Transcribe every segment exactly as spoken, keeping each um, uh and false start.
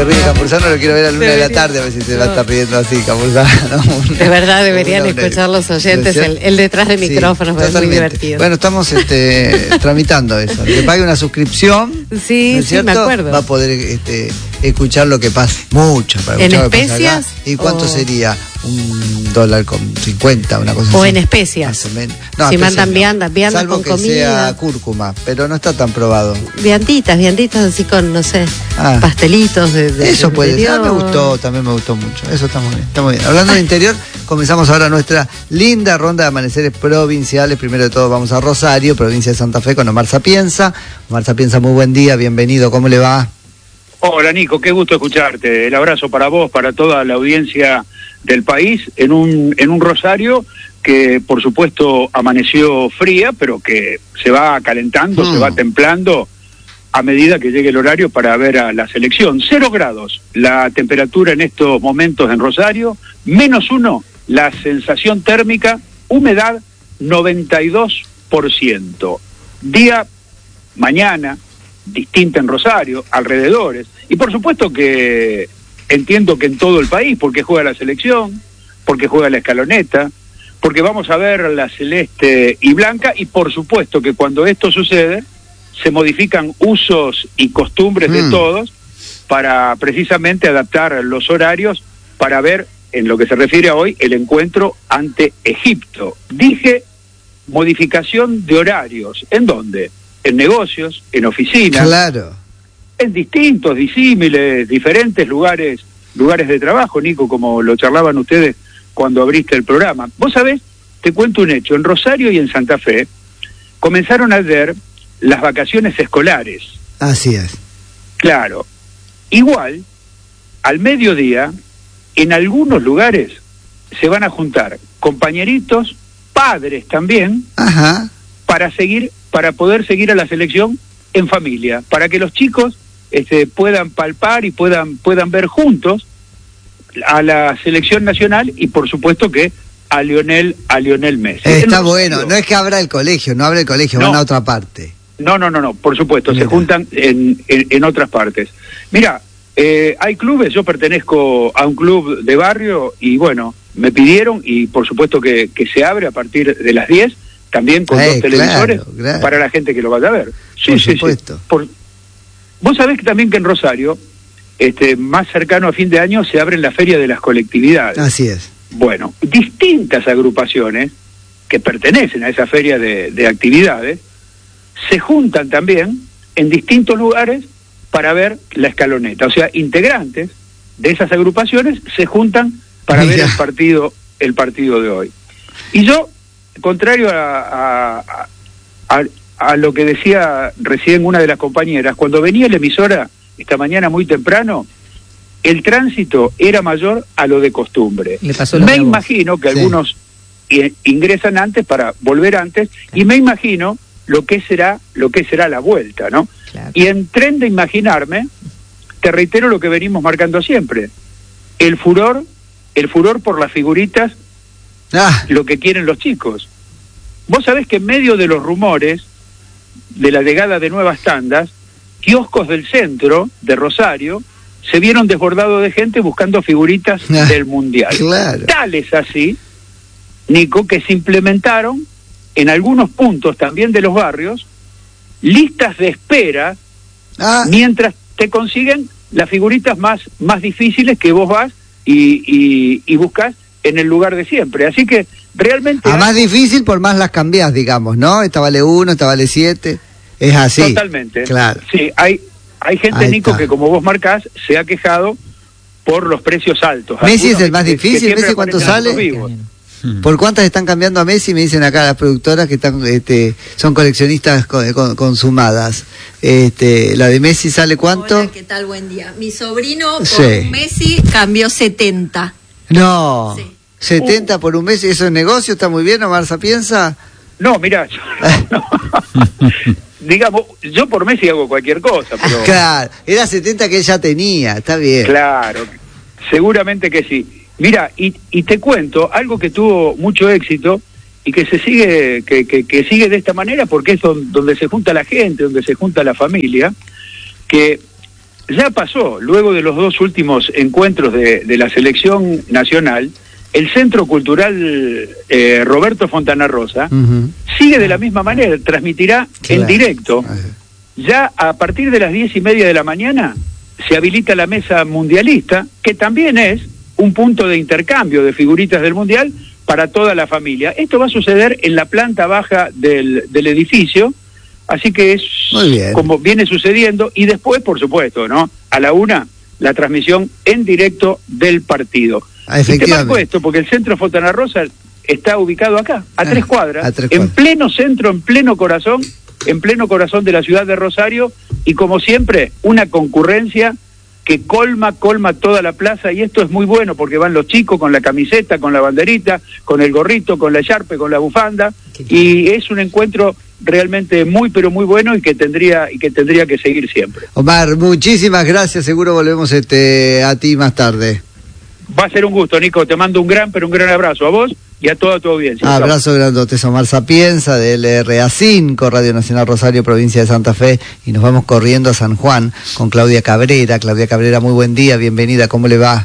se ríe Campuzano, lo quiero ver a la una de la tarde, a ver si se va a estar riendo así, Campuzano. De verdad, deberían escuchar los oyentes el, el detrás de micrófonos, sí, es muy divertido. Bueno, estamos este, tramitando eso. Que pague una suscripción, sí, ¿no es sí, cierto? Me acuerdo. Va a poder este, escuchar lo que pasa. Mucho para ¿En escuchar especias? Lo que pasa acá. ¿Y cuánto o... sería? Un dólar con cincuenta, una cosa o así. O en especias. Más o menos. No, si mandan no. viandas, viandas Salvo con que comida. sea cúrcuma, pero no está tan probado. Vianditas, vianditas así con, no sé, ah, pastelitos de, de Eso de puede ser. Ah, me interior. gustó, también me gustó mucho. Eso está muy bien, está muy bien. Hablando de interior, comenzamos ahora nuestra linda ronda de amaneceres provinciales. Primero de todo vamos a Rosario, provincia de Santa Fe, con Omar Sapienza. Omar Sapienza, muy buen día, bienvenido, ¿cómo le va? Hola Nico, qué gusto escucharte. El abrazo para vos, para toda la audiencia del país, en un en un Rosario que por supuesto amaneció fría, pero que se va calentando, mm. se va templando a medida que llegue el horario para ver a la selección. Cero grados la temperatura en estos momentos en Rosario, menos uno la sensación térmica, humedad noventa y dos por ciento. Día, mañana, distinta en Rosario, alrededores, y por supuesto que entiendo que en todo el país, porque juega la selección, porque juega la escaloneta, porque vamos a ver la celeste y blanca, y por supuesto que cuando esto sucede, se modifican usos y costumbres mm. de todos para precisamente adaptar los horarios para ver, en lo que se refiere a hoy, el encuentro ante Egipto. Dije modificación de horarios. ¿En dónde? En negocios, en oficinas, claro, en distintos, disímiles, diferentes lugares, lugares de trabajo, Nico, como lo charlaban ustedes cuando abriste el programa. Vos sabés, te cuento un hecho, en Rosario y en Santa Fe comenzaron ayer las vacaciones escolares. Así es. Claro. Igual, al mediodía, en algunos lugares se van a juntar compañeritos, padres también, ajá, para seguir, para poder seguir a la selección en familia, para que los chicos este, puedan palpar y puedan, puedan ver juntos a la selección nacional y por supuesto que a Lionel, a Lionel Messi. Está bueno, no es que abra el colegio, no abre el colegio, no. Van a otra parte. No, no, no, no, por supuesto, Mira. se juntan en, en, en otras partes. Mira, eh, hay clubes, yo pertenezco a un club de barrio y bueno, me pidieron y por supuesto que, que se abre a partir de las diez, también con eh, dos televisores claro, claro. para la gente que lo vaya a ver. Sí, por sí, supuesto. Sí. Por... Vos sabés que también que en Rosario, este, más cercano a fin de año, se abre la Feria de las Colectividades. Así es. Bueno, distintas agrupaciones que pertenecen a esa feria de, de actividades se juntan también en distintos lugares para ver la escaloneta. O sea, integrantes de esas agrupaciones se juntan para Mira. ver el partido, el partido de hoy. Y yo, contrario a, a, a, a lo que decía recién una de las compañeras, cuando venía la emisora esta mañana muy temprano, el tránsito era mayor a lo de costumbre. Le pasó me imagino que sí. algunos ingresan antes para volver antes, y me imagino lo que será lo que será la vuelta, ¿no? Claro. Y en tren de imaginarme, te reitero lo que venimos marcando siempre, el furor, el furor por las figuritas, ah. lo que quieren los chicos. Vos sabés que en medio de los rumores de la llegada de nuevas tandas, kioscos del centro de Rosario se vieron desbordados de gente buscando figuritas ah, del Mundial. Claro. Tal es así, Nico, que se implementaron en algunos puntos también de los barrios listas de espera ah. mientras te consiguen las figuritas más, más difíciles que vos vas y, y, y buscas en el lugar de siempre. Así que realmente... A hay... más difícil por más las cambiás, digamos, ¿no? Esta vale uno, esta vale siete. Es así. Totalmente. Claro. Sí, hay, hay gente, Ahí Nico, está. que como vos marcás, se ha quejado por los precios altos. Messi Algunos es el más que, difícil. que ¿Messi cuánto sale? ¿Por cuántas están cambiando a Messi? Me dicen acá las productoras que están, este, son coleccionistas con, con, consumadas. Este, la de Messi sale ¿cuánto? Hola, ¿qué tal? Buen día. Mi sobrino por sí. un Messi cambió setenta. No, sí. setenta uh. por un Messi. ¿Eso es negocio? ¿Está muy bien, Omar Sapienza? No, mirá, yo, no, no. digamos, yo por Messi hago cualquier cosa, pero... Claro, era setenta que él ya tenía, está bien. Claro, seguramente que sí. Mira, y, y te cuento algo que tuvo mucho éxito y que se sigue, que, que, que sigue de esta manera porque es donde, donde se junta la gente, donde se junta la familia, que ya pasó, luego de los dos últimos encuentros de, de la selección nacional, el Centro Cultural eh, Roberto Fontana Rosa uh-huh. sigue de la misma manera, transmitirá claro. en directo. Ya a partir de las diez y media de la mañana se habilita la mesa mundialista, que también es un punto de intercambio de figuritas del Mundial para toda la familia. Esto va a suceder en la planta baja del, del edificio, así que es como viene sucediendo, y después, por supuesto, ¿no? A la una, la transmisión en directo del partido. Ah, y te marco esto, porque el Centro Fontana Rosa está ubicado acá, a, ah, tres, cuadras, a tres cuadras, en pleno centro, en pleno corazón, en pleno corazón de la ciudad de Rosario, y como siempre, una concurrencia que colma, colma toda la plaza, y esto es muy bueno porque van los chicos con la camiseta, con la banderita, con el gorrito, con la echarpe, con la bufanda, y es un encuentro realmente muy pero muy bueno y que tendría y que tendría que seguir siempre. Omar, muchísimas gracias, seguro volvemos este a ti más tarde. Va a ser un gusto, Nico, te mando un gran pero un gran abrazo a vos y a toda tu audiencia. Abrazo grandote, Omar Sapienza de L R A cinco, Radio Nacional Rosario, provincia de Santa Fe, y nos vamos corriendo a San Juan con Claudia Cabrera. Claudia Cabrera, muy buen día, bienvenida, ¿cómo le va?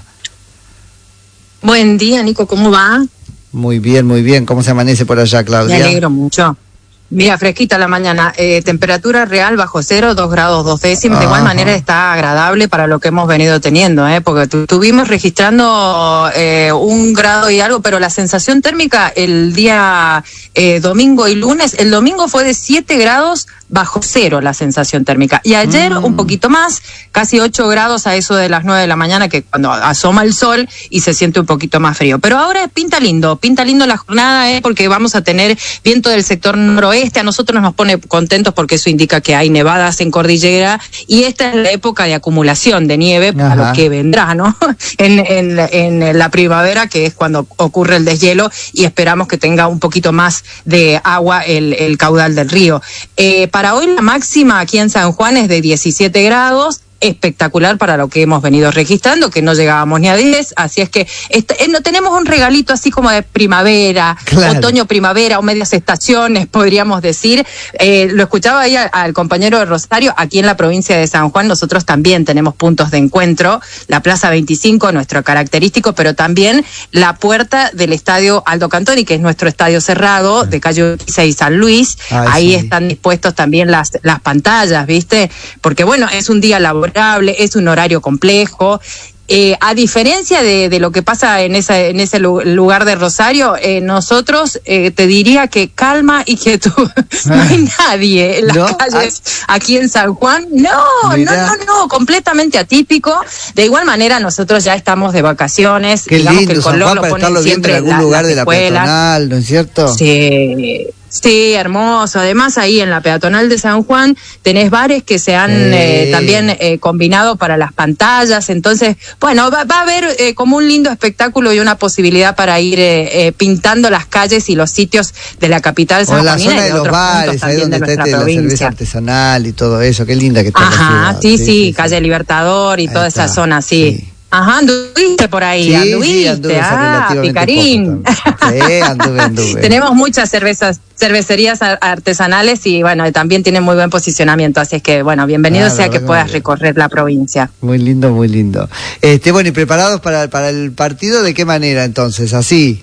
Buen día, Nico, ¿cómo va? Muy bien, muy bien, ¿cómo se amanece por allá, Claudia? Me alegro mucho. Mira, fresquita la mañana, eh, temperatura real bajo cero, dos grados dos décimas. De igual manera está agradable para lo que hemos venido teniendo, eh, porque tu, tuvimos registrando eh, un grado y algo, pero la sensación térmica el día eh, domingo y lunes, el domingo fue de siete grados bajo cero la sensación térmica. Y ayer mm. un poquito más, casi ocho grados a eso de las nueve de la mañana, que cuando asoma el sol y se siente un poquito más frío. Pero ahora pinta lindo, pinta lindo la jornada, eh, porque vamos a tener viento del sector noroeste. A nosotros nos pone contentos porque eso indica que hay nevadas en cordillera y esta es la época de acumulación de nieve para Ajá. lo que vendrá, ¿no? en, en, en la primavera, que es cuando ocurre el deshielo, y esperamos que tenga un poquito más de agua el, el caudal del río. Eh, para hoy la máxima aquí en San Juan es de diecisiete grados. Espectacular para lo que hemos venido registrando, que no llegábamos ni a diez, así es que este, eh, no tenemos un regalito así como de primavera, claro. otoño, primavera o medias estaciones, podríamos decir. Eh, lo escuchaba ahí al, al compañero de Rosario, aquí en la provincia de San Juan nosotros también tenemos puntos de encuentro, la Plaza veinticinco, nuestro característico, pero también la puerta del Estadio Aldo Cantoni, que es nuestro estadio cerrado, de calle Urquiza y San Luis. Ay, ahí sí. están dispuestos también las, las pantallas, ¿viste? Porque bueno, es un día laboral, es un horario complejo. Eh, a diferencia de, de lo que pasa en, esa, en ese lugar de Rosario, eh, nosotros eh, te diría que calma y quietud. No hay nadie en las ¿No? calles aquí en San Juan. No, Mirá. no, no, no, completamente atípico. De igual manera, nosotros ya estamos de vacaciones. Qué Digamos lindo, que el San color Juan lo para ponen estarlo viendo siempre en algún la, lugar las de la escuelas. peatonal, ¿no es cierto? Sí. Sí, hermoso. Además, ahí en la peatonal de San Juan tenés bares que se han eh. Eh, también eh, combinado para las pantallas. Entonces, bueno, va, va a haber eh, como un lindo espectáculo y una posibilidad para ir eh, eh, pintando las calles y los sitios de la capital sanjuanina. O la zona de, de los bares, ahí donde está este, la cerveza artesanal y todo eso. Qué linda que está. Ajá, la ciudad. Sí, sí, sí, sí, calle sí. Libertador y ahí toda está. Esa zona, sí. sí. Ajá, anduviste por ahí, sí, anduviste, sí, anduve, ah, picarín. Sí, anduve, anduve. Tenemos muchas cervezas, cervecerías artesanales y bueno, también tienen muy buen posicionamiento, así es que bueno, bienvenido ah, sea que puedas recorrer la provincia. Muy lindo, muy lindo. Este, bueno, ¿y preparados para, para el partido de qué manera entonces? ¿Así?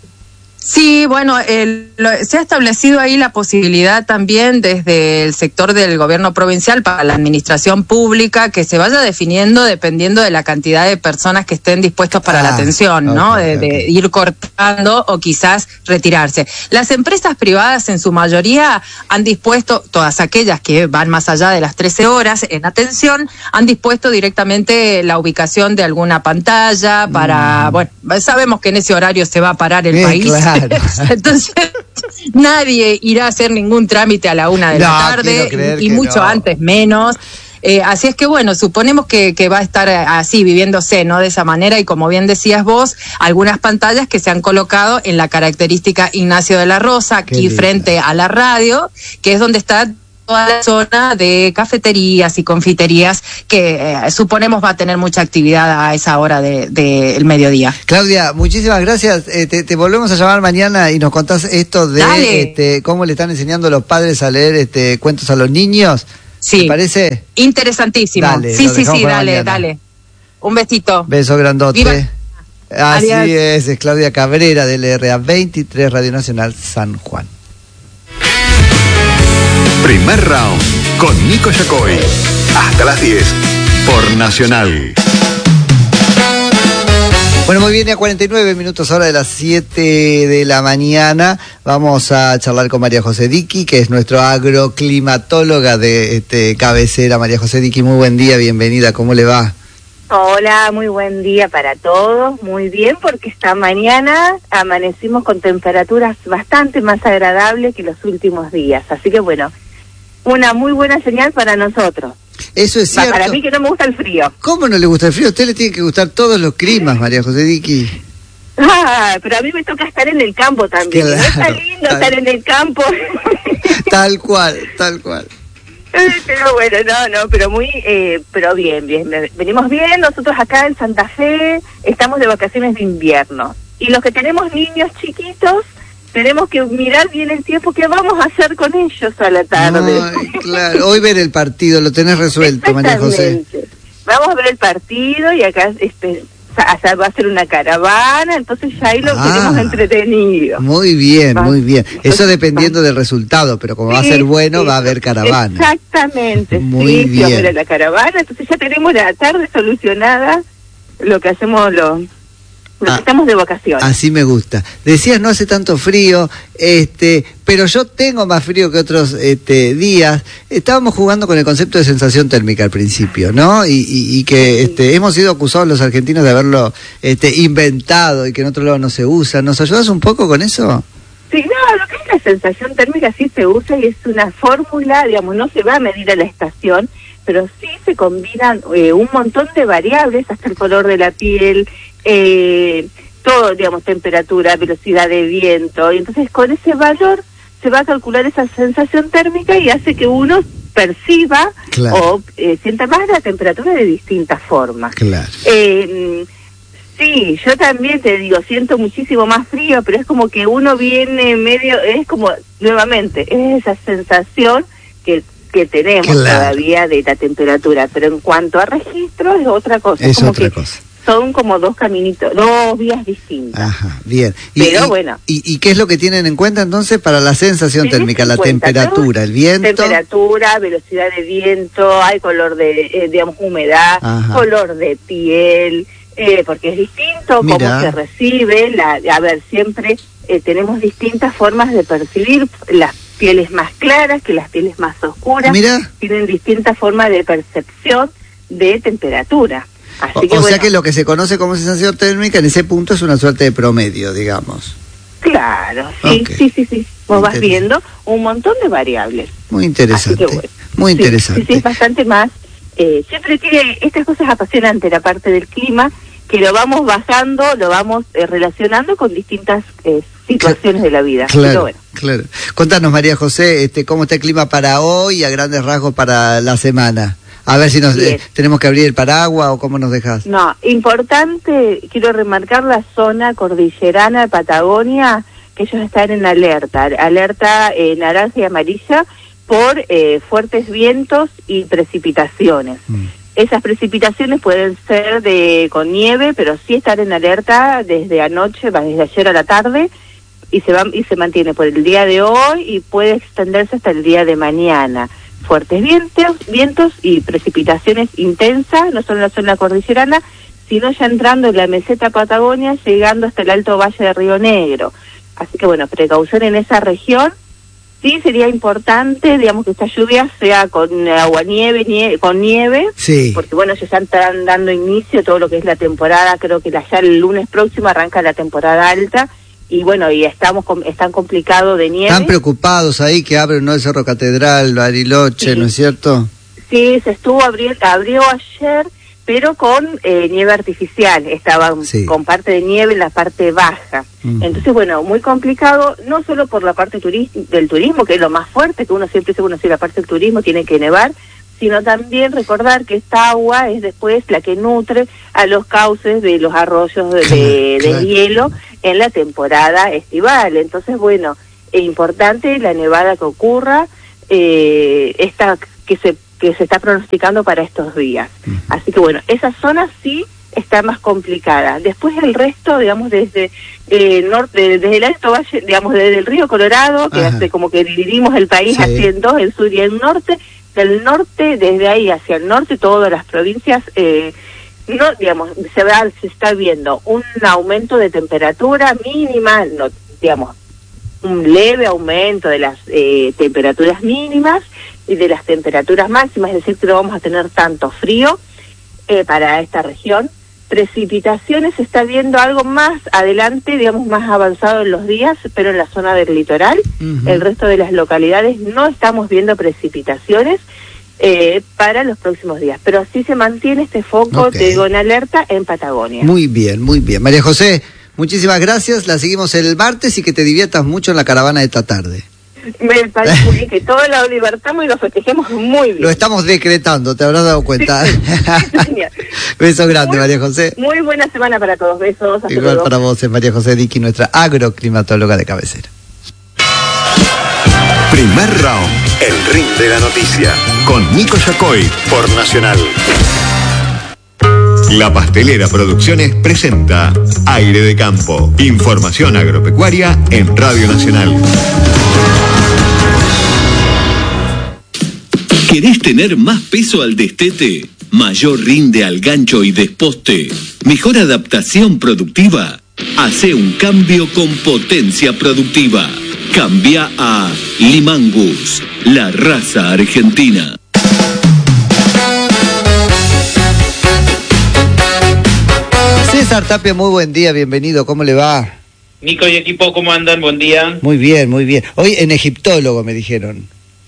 Sí, bueno, el, lo, se ha establecido ahí la posibilidad también desde el sector del gobierno provincial para la administración pública que se vaya definiendo dependiendo de la cantidad de personas que estén dispuestos para ah, la atención, okay, ¿no? De, okay. de ir cortando o quizás retirarse. Las empresas privadas en su mayoría han dispuesto, todas aquellas que van más allá de las trece horas en atención, han dispuesto directamente la ubicación de alguna pantalla para, mm. bueno, sabemos que en ese horario se va a parar el Bien, país. Claro. Entonces nadie irá a hacer ningún trámite a la una de no, la tarde y, y mucho no. antes menos. Eh, así es que bueno, suponemos que, que va a estar así, viviéndose, ¿no? De esa manera, y como bien decías vos, algunas pantallas que se han colocado en la característica Ignacio de la Rosa, aquí frente a la radio, que es donde está toda la zona de cafeterías y confiterías que eh, suponemos va a tener mucha actividad a esa hora del de, de mediodía. Claudia, muchísimas gracias. Eh, te, te volvemos a llamar mañana y nos contás esto de este, cómo le están enseñando los padres a leer este, cuentos a los niños. Sí. ¿Te parece? Interesantísimo. Dale, sí, lo sí, dejamos sí, para dale, mañana. dale. Un besito. Beso grandote. Viva. Así Adiós. es, es Claudia Cabrera del R A veintitrés Radio Nacional San Juan. Primer round con Nico Yacoy. Hasta las diez por Nacional. Bueno, muy bien, a cuarenta y nueve minutos ahora de las siete de la mañana vamos a charlar con María José Diqui, que es nuestro agroclimatóloga de este, cabecera. María José Diqui, muy buen día, bienvenida, ¿cómo le va? Hola, muy buen día para todos, muy bien, porque esta mañana amanecimos con temperaturas bastante más agradables que los últimos días, así que bueno, una muy buena señal para nosotros. Eso es cierto. Para mí que no me gusta el frío. ¿Cómo no le gusta el frío? A usted le tiene que gustar todos los climas, María José Diqui. Ah, pero a mí me toca estar en el campo también. Claro, Está lindo tal, estar en el campo. Tal cual, tal cual. Pero bueno, no, no, pero muy, eh, pero bien, bien. Venimos bien, nosotros acá en Santa Fe estamos de vacaciones de invierno. Y los que tenemos niños chiquitos, tenemos que mirar bien el tiempo que vamos a hacer con ellos a la tarde. Ay, claro. Hoy ver el partido, lo tenés resuelto, María José. Vamos a ver el partido y acá este, allá va a ser una caravana, entonces ya ahí lo Ah, tenemos entretenido. Muy bien, Va. muy bien. Eso Va. dependiendo del resultado, pero como Sí, va a ser bueno, sí, va a haber caravana. Exactamente, Muy sí, bien. sí, vamos a ver la caravana, entonces ya tenemos la tarde solucionada lo que hacemos los... Nos Ah, estamos de vacaciones. Así me gusta. Decías, no hace tanto frío, este, pero yo tengo más frío que otros este, días. Estábamos jugando con el concepto de sensación térmica al principio, ¿no? Y, y, y que este, hemos sido acusados los argentinos de haberlo este, inventado y que en otro lado no se usa. ¿Nos ayudas un poco con eso? Sí, no, lo que es la sensación térmica sí se usa y es una fórmula, digamos, no se va a medir a la estación, pero sí se combinan eh, un montón de variables, hasta el color de la piel, eh, todo, digamos, temperatura, velocidad de viento, y entonces con ese valor se va a calcular esa sensación térmica y hace que uno perciba Claro. o eh, sienta más la temperatura de distintas formas. Claro. Eh, sí, yo también te digo, siento muchísimo más frío, pero es como que uno viene medio, es como, nuevamente, es esa sensación que que tenemos Claro. todavía de la temperatura, pero en cuanto a registro es otra cosa. Es como otra que cosa. Son como dos caminitos, dos vías distintas. Ajá, bien. Y, Pero y- bueno. Y, ¿Y qué es lo que tienen en cuenta entonces para la sensación Tenés térmica? en La cuenta, temperatura, ¿no? el viento. Temperatura, velocidad de viento, hay color de, eh, digamos, humedad, Ajá. color de piel, eh, porque es distinto Mirá. cómo se recibe. La, a ver, siempre eh, tenemos distintas formas de percibir las pieles más claras que las pieles más oscuras. Mirá. Tienen distintas formas de percepción de temperatura. Así O, que, o sea bueno, que lo que se conoce como sensación térmica en ese punto es una suerte de promedio, digamos. claro, sí, Ok. sí, sí, sí. Vos vas Interesante. viendo un montón de variables. Muy Así interesante. que bueno. Muy Sí, interesante. Sí, sí, es bastante más. Eh, siempre tiene estas cosas apasionantes, la parte del clima, que lo vamos bajando, lo vamos eh, relacionando con distintas eh, situaciones de la vida. Pero Claro, bueno. claro. Contanos, María José, este, cómo está el clima para hoy y a grandes rasgos para la semana. A ver si nos Bien. eh, tenemos que abrir el paraguas o cómo nos dejas. No, importante, quiero remarcar la zona cordillerana de Patagonia, que ellos están en alerta, alerta eh, naranja y amarilla por eh, fuertes vientos y precipitaciones. Mm. Esas precipitaciones pueden ser de con nieve, pero sí estar en alerta desde anoche, va, desde ayer a la tarde, y se va y se mantiene por el día de hoy y puede extenderse hasta el día de mañana. Fuertes vientos, vientos y precipitaciones intensas, no solo en la zona cordillerana, sino ya entrando en la meseta Patagonia, llegando hasta el Alto Valle de Río Negro. Así que bueno, precaución en esa región. Sí, sería importante, digamos, que esta lluvia sea con aguanieve, nie con nieve, Sí. porque bueno, ya están dando inicio a todo lo que es la temporada, creo que ya el lunes próximo arranca la temporada alta, y bueno, y estamos com están complicados de nieve. Están preocupados ahí que abren ¿no? el Cerro Catedral, Bariloche, Sí. ¿no es cierto? Sí, se estuvo abriendo, abrió ayer, pero con eh, nieve artificial, estaban Sí. con parte de nieve en la parte baja. Ujú. Entonces, bueno, muy complicado, no solo por la parte turis del turismo, que es lo más fuerte, que uno siempre dice, bueno, si la parte del turismo tiene que nevar, sino también recordar que esta agua es después la que nutre a los cauces de los arroyos de, de, Claro, de claro. hielo en la temporada estival. Entonces, bueno, es importante la nevada que ocurra, eh, esta que se que se está pronosticando para estos días. Uh-huh. Así que bueno, esa zona sí está más complicada. Después el resto, digamos, desde eh, norte, desde el Alto Valle, digamos, desde el río Colorado, que hace como que dividimos el país sí. así en dos, el sur y el norte, del norte, desde ahí hacia el norte, todas las provincias, eh, no, digamos, se va, se está viendo un aumento de temperatura mínima, no, digamos, un leve aumento de las eh, temperaturas mínimas y de las temperaturas máximas, es decir, que no vamos a tener tanto frío eh, para esta región. Precipitaciones se está viendo algo más adelante, digamos más avanzado en los días, pero en la zona del litoral. Uh-huh. El resto de las localidades no estamos viendo precipitaciones eh, para los próximos días, pero sí se mantiene este foco, okay. te digo, en alerta en Patagonia. Muy bien, muy bien. María José, muchísimas gracias, la seguimos el martes y que te diviertas mucho en la caravana de esta tarde. Me parece muy bien que todos lo libertamos y lo festejemos muy bien. Lo estamos decretando, te habrás dado cuenta. Sí, sí, beso grande, muy, María José. Muy buena semana para todos, besos. Hasta Igual luego. Para vos, María José Diqui, nuestra agroclimatóloga de cabecera. Primer round, el ring de la noticia, con Nico Yacoy, por Nacional. La Pastelera Producciones presenta Aire de Campo. Información agropecuaria en Radio Nacional. ¿Querés tener más peso al destete? ¿Mayor rinde al gancho y desposte? ¿Mejor adaptación productiva? Hacé un cambio con potencia productiva. Cambia a Limangus, la raza argentina. César Tapia, muy buen día, bienvenido, ¿cómo le va? Nico y equipo, ¿cómo andan? Buen día. Muy bien, muy bien. Hoy en egiptólogo me dijeron.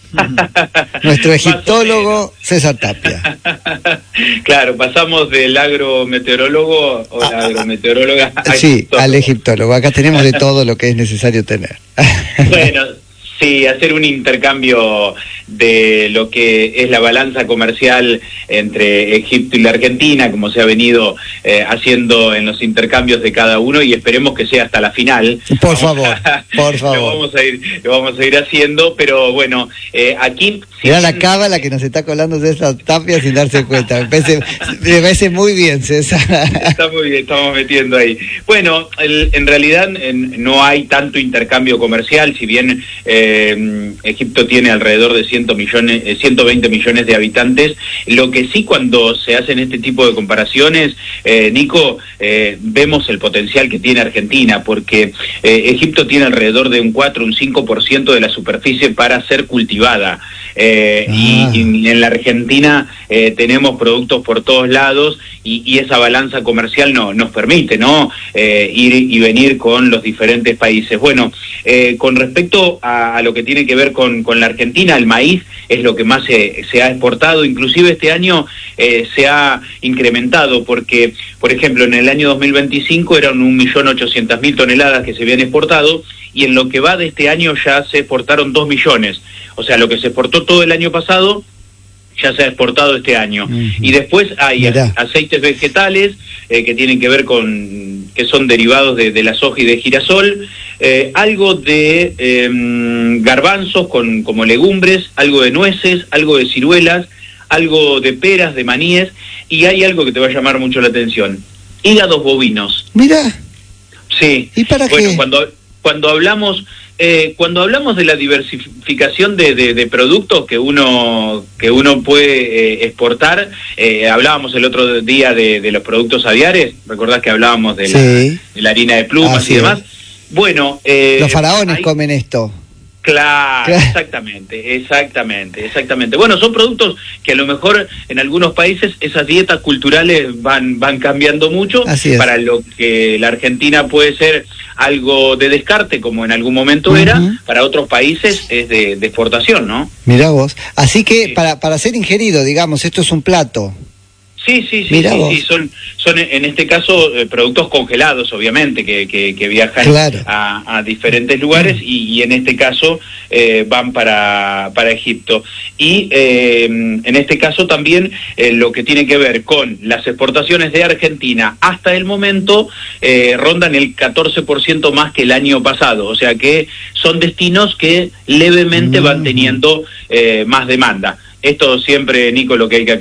Nuestro egiptólogo César Tapia. Claro, pasamos del agrometeorólogo o la ah, agrometeoróloga a sí, egiptólogo. Al egiptólogo. Acá tenemos de todo lo que es necesario tener. Bueno, sí, hacer un intercambio de lo que es la balanza comercial entre Egipto y la Argentina, como se ha venido eh, haciendo en los intercambios de cada uno, y esperemos que sea hasta la final. Por favor, por favor. Lo vamos a ir, lo vamos a ir haciendo, pero bueno, eh, aquí... Era la cábala que nos está colando César Tapia sin darse cuenta. Me parece, me parece muy bien, César. Está muy bien, estamos metiendo ahí. Bueno, el, en realidad en, no hay tanto intercambio comercial, si bien eh, Egipto tiene alrededor de ciento millones, eh, ciento veinte millones de habitantes. Lo que sí, cuando se hacen este tipo de comparaciones, eh, Nico, eh, vemos el potencial que tiene Argentina, porque eh, Egipto tiene alrededor de un cuatro, un cinco por ciento de la superficie para ser cultivada. Eh, ah. y, y en la Argentina eh, tenemos productos por todos lados y, y esa balanza comercial no, nos permite, ¿no? Eh, ir y venir con los diferentes países. Bueno, eh, con respecto a, a lo que tiene que ver con, con la Argentina, el maíz es lo que más se, se ha exportado, inclusive este año eh, se ha incrementado porque, por ejemplo, en el año dos mil veinticinco eran un millón ochocientas mil toneladas que se habían exportado, y en lo que va de este año ya se exportaron dos millones. O sea, lo que se exportó todo el año pasado ya se ha exportado este año. Uh-huh. Y después hay Mirá. aceites vegetales eh, que tienen que ver con, que son derivados de, de la soja y de girasol, eh, algo de eh, garbanzos con, como legumbres, algo de nueces, algo de ciruelas, algo de peras, de maníes, y hay algo que te va a llamar mucho la atención: hígados bovinos. Mira. Sí. ¿Y para bueno, qué? Cuando, cuando hablamos... Eh, cuando hablamos de la diversificación de, de, de productos que uno que uno puede eh, exportar, eh, hablábamos el otro día de, de los productos aviares, recordás que hablábamos de, sí. la, de la harina de plumas Así y demás. Es. Bueno, eh, los faraones hay... comen esto. Claro, claro, exactamente, exactamente, exactamente. Bueno, son productos que a lo mejor en algunos países esas dietas culturales van van cambiando mucho. Así es. Para lo que la Argentina puede ser algo de descarte, como en algún momento uh-huh. era, para otros países es de, de exportación, ¿no? Mirá vos. Así que sí. para, para ser ingerido, digamos, esto es un plato. Sí, sí, sí, sí, sí, son, son en este caso eh, productos congelados, obviamente, que, que, que viajan claro. a, a diferentes lugares y, y en este caso eh, van para, para Egipto. Y eh, en este caso también eh, lo que tiene que ver con las exportaciones de Argentina hasta el momento eh, rondan el catorce por ciento más que el año pasado, o sea que son destinos que levemente mm. van teniendo eh, más demanda. esto siempre, Nico, lo que hay que